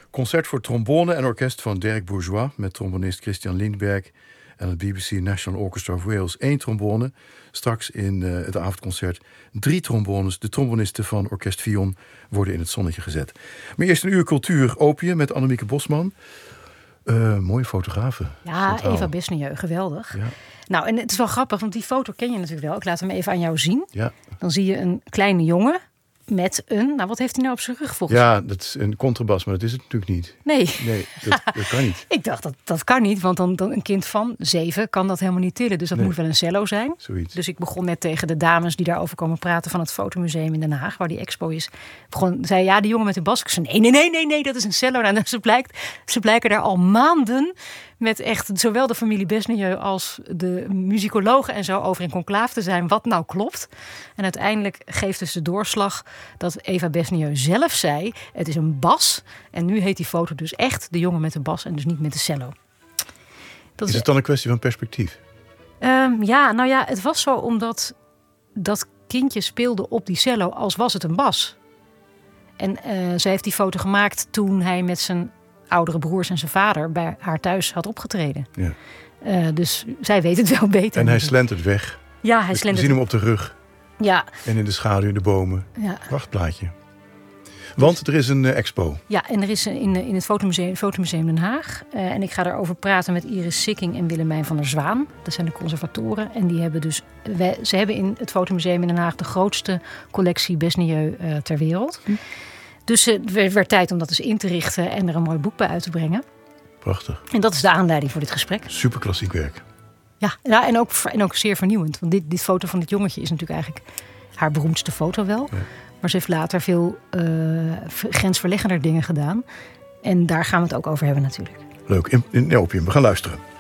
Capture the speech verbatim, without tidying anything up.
Concert voor trombone en orkest van Dirk Bourgeois met trombonist Christian Lindberg en het B B C National Orchestra of Wales. Eén trombone. Straks in uh, het avondconcert drie trombones. De trombonisten van Orkest Vion worden in het zonnetje gezet. Maar eerst een uur cultuur opium met Annemieke Bosman. Uh, mooie fotografen. Ja, Centraal. Eva Besnieu, geweldig. Ja. Nou, en het is wel grappig, want die foto ken je natuurlijk wel. Ik laat hem even aan jou zien. Ja. Dan zie je een kleine jongen met een... Nou, wat heeft hij nou op zijn rug volgens Ja, dat is een contrabas, maar dat is het natuurlijk niet. Nee. Nee, dat, dat kan niet. Ik dacht, dat, dat kan niet, want dan, dan een kind van zeven kan dat helemaal niet tillen. Dus dat Nee. moet wel een cello zijn. Zoiets. Dus ik begon net tegen de dames die daarover komen praten van het Fotomuseum in Den Haag, waar die expo is. Begon, zei ja, die jongen met de bas. Ik zei nee, nee, nee, nee, nee, dat is een cello. Nou, ze, blijkt, ze blijken daar al maanden met echt zowel de familie Besnieu als de muzikologen en zo over in conclaaf te zijn wat nou klopt. En uiteindelijk geeft dus de doorslag dat Eva Besnieu zelf zei, het is een bas. En nu heet die foto dus echt de jongen met de bas en dus niet met de cello. Dat is het dan een kwestie van perspectief? Um, ja, nou ja, het was zo omdat dat kindje speelde op die cello als was het een bas. En uh, zij heeft die foto gemaakt toen hij met zijn oudere broers en zijn vader bij haar thuis had opgetreden. Ja. Uh, dus zij weet het wel beter. En hij slentert weg. Ja, hij We slentert. zien hem op de rug. Ja. En in de schaduw in de bomen. Ja. Wachtplaatje. Want er is een uh, expo. Ja, en er is in, in het Fotomuseum, Fotomuseum Den Haag. Uh, en ik ga daarover praten met Iris Sikking en Willemijn van der Zwaan. Dat zijn de conservatoren. En die hebben dus, wij, ze hebben in het Fotomuseum in Den Haag de grootste collectie Besnieu uh, ter wereld. Hm. Dus het uh, werd tijd om dat eens in te richten en er een mooi boek bij uit te brengen. Prachtig. En dat is de aanleiding voor dit gesprek. Super klassiek werk. Ja, ja en, ook, en ook zeer vernieuwend. Want dit, dit foto van dit jongetje is natuurlijk eigenlijk haar beroemdste foto wel. Ja. Maar ze heeft later veel uh, grensverleggender dingen gedaan. En daar gaan we het ook over hebben natuurlijk. Leuk. In, in Opium. We gaan luisteren.